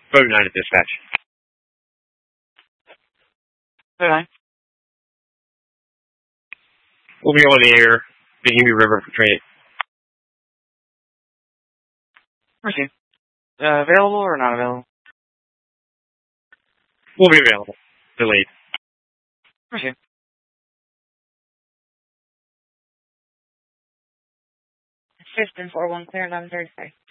Boat 9 at dispatch. Okay. We'll be on the air, Bohemia River for training. Okay. Available or not available? We'll be available. Delayed. Okay. Assistant 4-1 clear 11:35.